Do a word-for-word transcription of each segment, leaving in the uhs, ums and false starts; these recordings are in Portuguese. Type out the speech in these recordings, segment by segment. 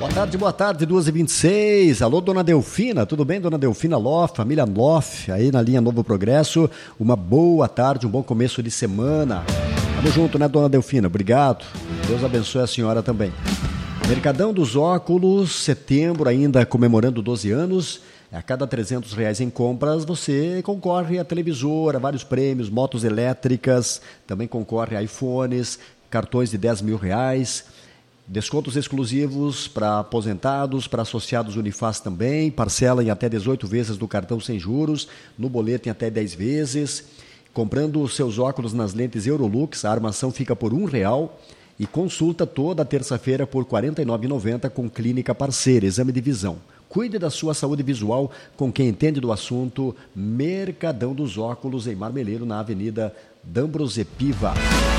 Boa tarde, boa tarde, duas e vinte e seis. Alô, dona Delfina, tudo bem, dona Delfina Loff, família Loff, aí na linha Novo Progresso. Uma boa tarde, um bom começo de semana. Tamo junto, né, dona Delfina? Obrigado. Deus abençoe a senhora também. Mercadão dos Óculos, setembro, ainda comemorando doze anos. A cada trezentos reais em compras, você concorre a televisor, a vários prêmios, motos elétricas, também concorre a iPhones, cartões de dez mil reais. Descontos exclusivos para aposentados, para associados Unifaz também, parcela em até dezoito vezes do cartão sem juros, no boleto em até dez vezes. Comprando os seus óculos nas lentes Eurolux, a armação fica por um real e consulta toda terça-feira por quarenta e nove reais e noventa centavos com clínica parceira, exame de visão. Cuide da sua saúde visual com quem entende do assunto. Mercadão dos Óculos em Marmeleiro, na Avenida D'Ambrosepiva.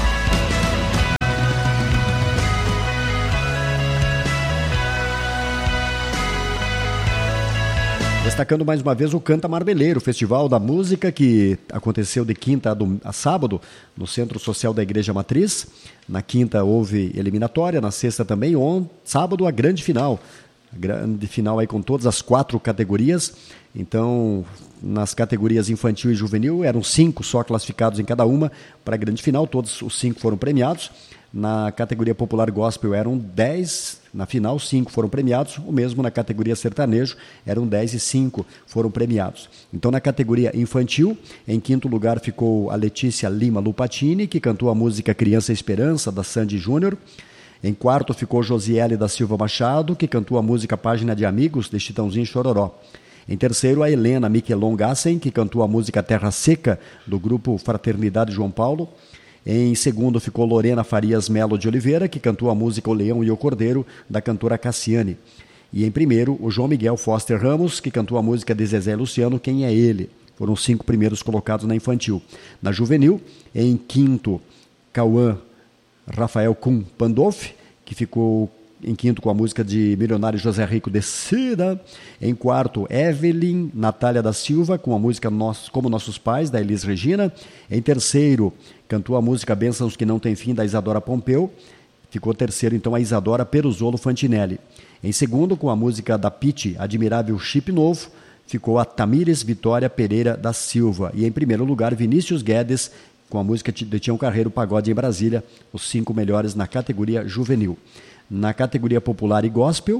Destacando mais uma vez o Canta Marmeleiro, Festival da Música, que aconteceu de quinta a, dom... a sábado no Centro Social da Igreja Matriz. Na quinta houve eliminatória, na sexta também, on... sábado a grande final. A grande final aí com todas as quatro categorias. Então, nas categorias infantil e juvenil, eram cinco só classificados em cada uma para a grande final, todos os cinco foram premiados. Na categoria popular gospel eram dez, na final cinco foram premiados, o mesmo na categoria sertanejo, eram dez e cinco foram premiados. Então na categoria infantil, em quinto lugar ficou a Letícia Lima Lupatini, que cantou a música Criança Esperança, da Sandy Júnior. Em quarto ficou Josiele da Silva Machado, que cantou a música Página de Amigos, de Chitãozinho e Chororó. Em terceiro, a Helena Miquelon Gassen, que cantou a música Terra Seca, do grupo Fraternidade João Paulo. Em segundo ficou Lorena Farias Melo de Oliveira, que cantou a música O Leão e o Cordeiro, da cantora Cassiane. E em primeiro, o João Miguel Foster Ramos, que cantou a música de Zezé Luciano, Quem é Ele? Foram os cinco primeiros colocados na infantil. Na juvenil, em quinto, Cauã Rafael Kuhn Pandolf, que ficou em quinto com a música de Milionário José Rico, Descida. Em quarto, Evelyn Natália da Silva, com a música Nós, Como Nossos Pais, da Elis Regina. Em terceiro, cantou a música Bênçãos que Não Tem Fim, da Isadora Pompeu. Ficou terceiro, então, a Isadora Peruzolo Fantinelli. Em segundo, com a música da Pitty, Admirável Chip Novo, ficou a Tamires Vitória Pereira da Silva. E em primeiro lugar, Vinícius Guedes, com a música de Tião Carreiro, Pagode em Brasília, os cinco melhores na categoria juvenil. Na categoria popular e gospel,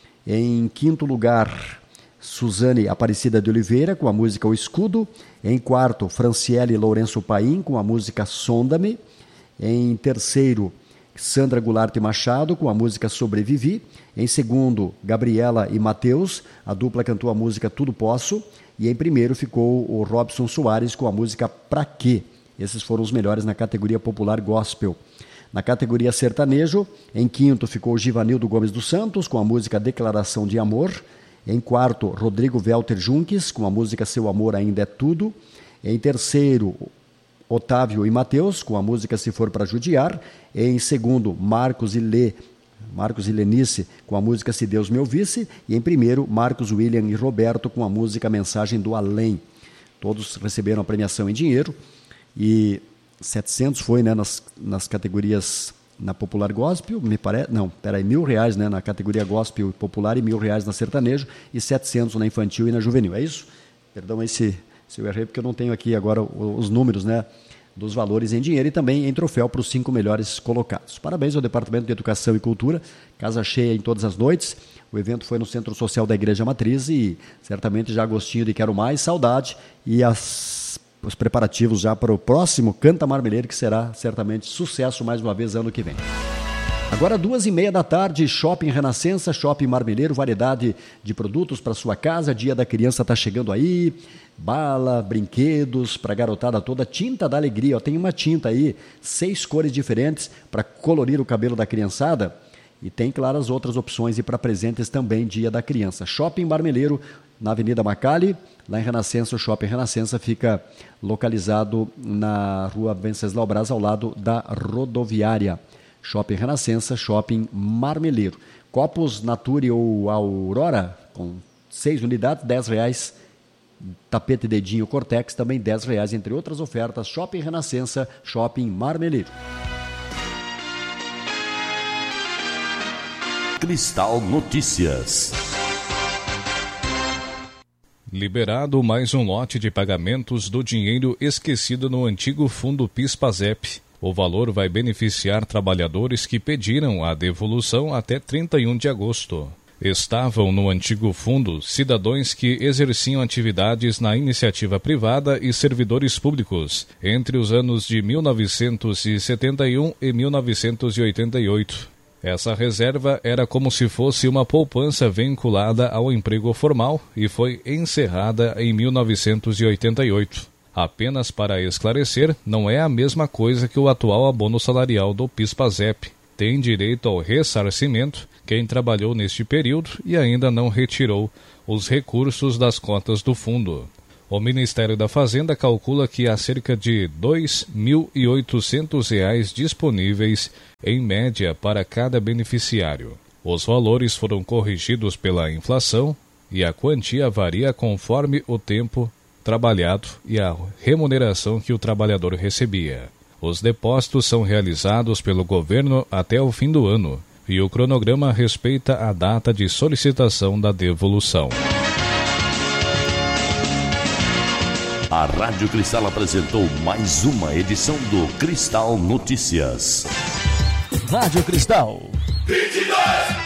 em quinto lugar, Suzane Aparecida de Oliveira, com a música O Escudo. Em quarto, Franciele Lourenço Paim, com a música Sonda-me. Em terceiro, Sandra Goulart Machado, com a música Sobrevivi. Em segundo, Gabriela e Mateus, a dupla cantou a música Tudo Posso. E em primeiro ficou o Robson Soares, com a música Pra Quê? Esses foram os melhores na categoria popular gospel. Na categoria sertanejo, em quinto ficou o Givanildo Gomes dos Santos, com a música Declaração de Amor. Em quarto, Rodrigo Velter Junques, com a música Seu Amor Ainda é Tudo. Em terceiro, Otávio e Mateus, com a música Se For Pra Judiar. Em segundo, Marcos e Lê, Marcos e Lenice, com a música Se Deus Me Ouvisse. E em primeiro, Marcos, William e Roberto, com a música Mensagem do Além. Todos receberam a premiação em dinheiro. E setecentos foi, né, nas, nas categorias na popular gospel, me parece, não, peraí, mil reais, né, na categoria gospel popular e mil reais na sertanejo e setecentos na infantil e na juvenil, é isso? Perdão aí se, se eu errei, porque eu não tenho aqui agora os números, né, dos valores em dinheiro e também em troféu para os cinco melhores colocados. Parabéns ao Departamento de Educação e Cultura, casa cheia em todas as noites. O evento foi no Centro Social da Igreja Matriz e certamente já gostinho de Quero Mais, saudade e as os preparativos já para o próximo Canta Marmeleiro, que será certamente sucesso mais uma vez ano que vem. Agora, duas e meia da tarde, Shopping Renascença, Shopping Marmeleiro, variedade de produtos para sua casa, Dia da Criança está chegando aí, bala, brinquedos para a garotada toda, tinta da alegria, ó, tem uma tinta aí, seis cores diferentes para colorir o cabelo da criançada. E tem, claro, as outras opções e para presentes também, Dia da Criança. Shopping Marmeleiro, na Avenida Macali, lá em Renascença, o Shopping Renascença fica localizado na Rua Venceslau Braz, ao lado da rodoviária. Shopping Renascença, Shopping Marmeleiro. Copos Nature ou Aurora, com seis unidades, dez reais. Tapete Dedinho Cortex, também dez reais, entre outras ofertas. Shopping Renascença, Shopping Marmeleiro. Cristal Notícias. Liberado mais um lote de pagamentos do dinheiro esquecido no antigo fundo PIS/PASEP. O valor vai beneficiar trabalhadores que pediram a devolução até trinta e um de agosto. Estavam no antigo fundo cidadãos que exerciam atividades na iniciativa privada e servidores públicos entre os anos de mil novecentos e setenta e um e mil novecentos e oitenta e oito. Essa reserva era como se fosse uma poupança vinculada ao emprego formal e foi encerrada em mil novecentos e oitenta e oito. Apenas para esclarecer, não é a mesma coisa que o atual abono salarial do PIS/PASEP. Tem direito ao ressarcimento quem trabalhou neste período e ainda não retirou os recursos das cotas do fundo. O Ministério da Fazenda calcula que há cerca de dois mil e oitocentos reais disponíveis em média para cada beneficiário. Os valores foram corrigidos pela inflação e a quantia varia conforme o tempo trabalhado e a remuneração que o trabalhador recebia. Os depósitos são realizados pelo governo até o fim do ano e o cronograma respeita a data de solicitação da devolução. A Rádio Cristal apresentou mais uma edição do Cristal Notícias. Rádio Cristal. vinte e dois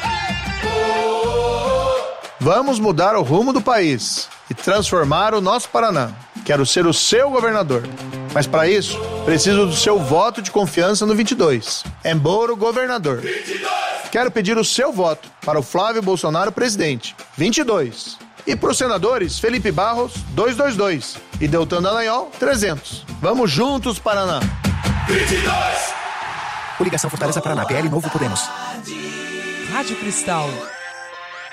Vamos mudar o rumo do país e transformar o nosso Paraná. Quero ser o seu governador. Mas para isso, preciso do seu voto de confiança no vinte e dois. Embora governador. vinte e dois Quero pedir o seu voto para o Flávio Bolsonaro presidente. vinte e dois E para os senadores, Felipe Barros, duzentos e vinte e dois. E Deltan Dallagnol, trezentos. Vamos juntos, Paraná. vinte e dois Coligação Fortaleza Paraná, P L Novo Podemos. Rádio Cristal.